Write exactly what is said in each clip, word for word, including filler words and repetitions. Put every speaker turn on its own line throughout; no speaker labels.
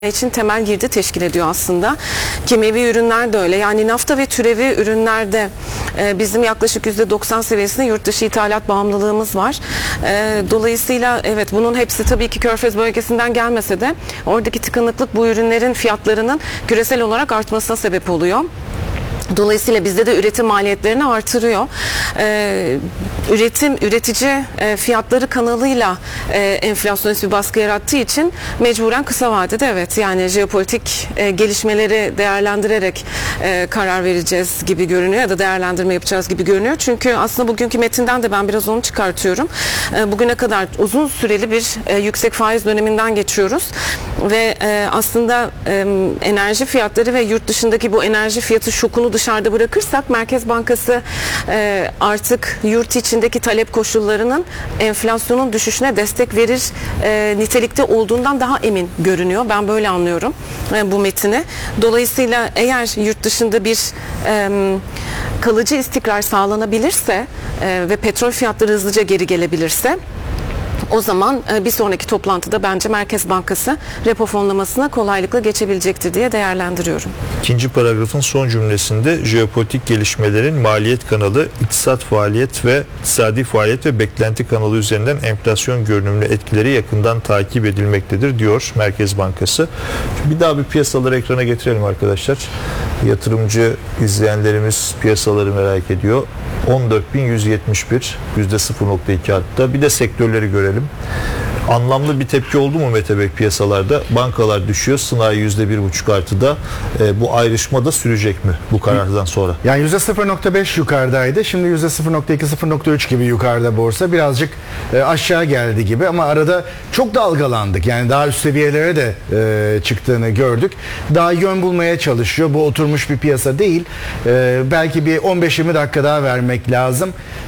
için temel girdi teşkil ediyor aslında. Kimyevi ürünler de öyle. Yani nafta ve türevi ürünlerde e, bizim yaklaşık yüzde doksan seviyesinde yurt dışı ithalat bağımlılığımız var. E, dolayısıyla evet, bunun hepsi tabii ki Körfez bölgesinden gelmese de oradaki tıkanıklık bu ürünlerin fiyatlarının küresel olarak artmasına sebep oluyor. Dolayısıyla bizde de üretim maliyetlerini artırıyor. Ee, üretim, üretici e, fiyatları kanalıyla e, enflasyonist bir baskı yarattığı için mecburen kısa vadede evet, yani jeopolitik e, gelişmeleri değerlendirerek e, karar vereceğiz gibi görünüyor ya da değerlendirme yapacağız gibi görünüyor. Çünkü aslında bugünkü metinden de ben biraz onu çıkartıyorum. E, bugüne kadar uzun süreli bir e, yüksek faiz döneminden geçiyoruz ve e, aslında e, enerji fiyatları ve yurt dışındaki bu enerji fiyatı şokunu dışarıda bırakırsak Merkez Bankası e, artık yurt içindeki talep koşullarının enflasyonun düşüşüne destek verir e, nitelikte olduğundan daha emin görünüyor. Ben böyle anlıyorum e, bu metini. Dolayısıyla eğer yurt dışında bir e, kalıcı istikrar sağlanabilirse e, ve petrol fiyatları hızlıca geri gelebilirse, o zaman bir sonraki toplantıda bence Merkez Bankası repo fonlamasına kolaylıkla geçebilecektir diye değerlendiriyorum.
İkinci paragrafın son cümlesinde jeopolitik gelişmelerin maliyet kanalı, iktisat faaliyet ve iktisadi faaliyet ve beklenti kanalı üzerinden enflasyon görünümlü etkileri yakından takip edilmektedir diyor Merkez Bankası. Bir daha bir piyasaları ekrana getirelim arkadaşlar. Yatırımcı izleyenlerimiz piyasaları merak ediyor. on dört bin yüz yetmiş bir, yüzde sıfır nokta iki arttı. Bir de sektörleri görelim. Anlamlı bir tepki oldu mu Mete Bey piyasalarda? Bankalar düşüyor, sanayi yüzde bir buçuk artıda. E, bu ayrışma da sürecek mi bu karardan sonra?
Yani yüzde sıfır nokta beş yukarıdaydı. Şimdi yüzde sıfır nokta iki sıfır nokta üç gibi yukarıda borsa. Birazcık e, aşağı geldi gibi ama arada çok dalgalandık. Yani daha üst seviyelere de e, çıktığını gördük. Daha yön bulmaya çalışıyor. Bu oturmuş bir piyasa değil. E, belki bir on beş yirmi dakika daha vermek lazım.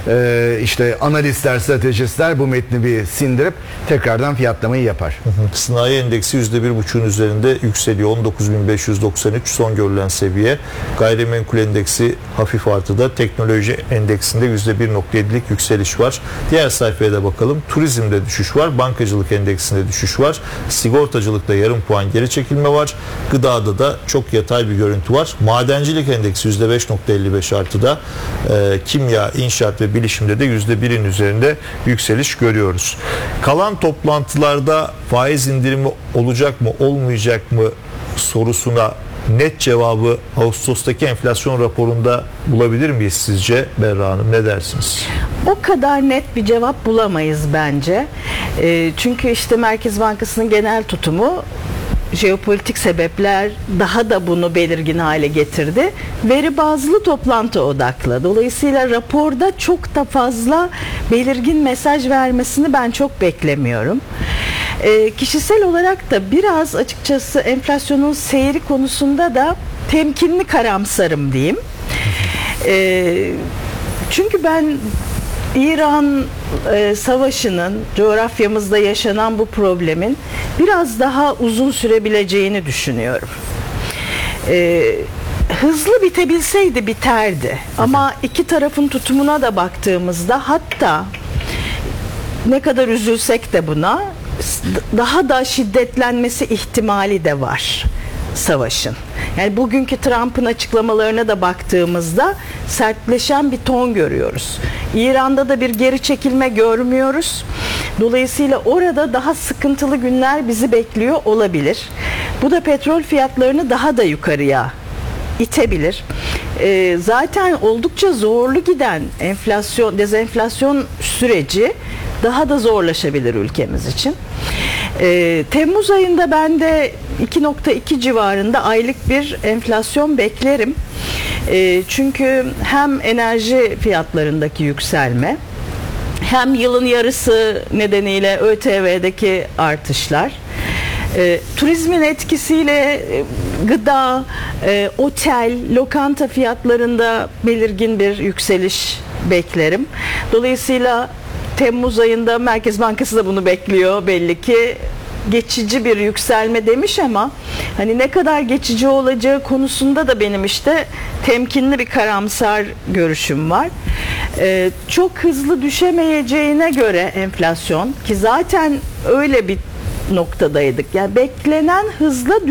E, işte analistler, stratejistler bu metni bir sindirip tekrardan fiyatlamayı yapar.
Hı hı. Sanayi endeksi yüzde bir buçuğun üzerinde yükseliyor. on dokuz bin beş yüz doksan üç son görülen seviye. Gayrimenkul endeksi hafif artıda. Teknoloji endeksinde yüzde bir nokta yedilik yükseliş var. Diğer sayfaya da bakalım. Turizmde düşüş var. Bankacılık endeksinde düşüş var. Sigortacılıkta yarım puan geri çekilme var. Gıdada da çok yatay bir görüntü var. Madencilik endeksi yüzde beş nokta elli beş artıda. E, kimya, inşaat ve bilişimde de yüzde birin üzerinde yükseliş görüyoruz. Kalan toplantılarda faiz indirimi olacak mı, olmayacak mı sorusuna net cevabı Ağustos'taki enflasyon raporunda bulabilir miyiz sizce Berra Hanım? Ne dersiniz?
O kadar net bir cevap bulamayız bence. E, çünkü işte Merkez Bankası'nın genel tutumu, jeopolitik sebepler daha da bunu belirgin hale getirdi. Veri bazlı, toplantı odaklı. Dolayısıyla raporda çok da fazla belirgin mesaj vermesini ben çok beklemiyorum. E, kişisel olarak da biraz açıkçası enflasyonun seyri konusunda da temkinli karamsarım diyeyim. E, çünkü ben İran e, savaşının, coğrafyamızda yaşanan bu problemin biraz daha uzun sürebileceğini düşünüyorum. E, hızlı bitebilseydi biterdi. Ama iki tarafın tutumuna da baktığımızda, hatta ne kadar üzülsek de buna, daha da şiddetlenmesi ihtimali de var savaşın. Yani bugünkü Trump'ın açıklamalarına da baktığımızda sertleşen bir ton görüyoruz. İran'da da bir geri çekilme görmüyoruz. Dolayısıyla orada daha sıkıntılı günler bizi bekliyor olabilir. Bu da petrol fiyatlarını daha da yukarıya itebilir. Ee, zaten oldukça zorlu giden enflasyon, dezenflasyon süreci daha da zorlaşabilir ülkemiz için. Ee, Temmuz ayında ben de iki nokta iki civarında aylık bir enflasyon beklerim. Ee, çünkü hem enerji fiyatlarındaki yükselme, hem yılın yarısı nedeniyle ÖTV'deki artışlar, E, turizmin etkisiyle e, gıda, e, otel, lokanta fiyatlarında belirgin bir yükseliş beklerim. Dolayısıyla Temmuz ayında Merkez Bankası da bunu bekliyor belli ki. Geçici bir yükselme demiş ama hani ne kadar geçici olacağı konusunda da benim işte temkinli bir karamsar görüşüm var. Ee, çok hızlı düşemeyeceğine göre enflasyon, ki zaten öyle bir noktadaydık. Yani beklenen hızla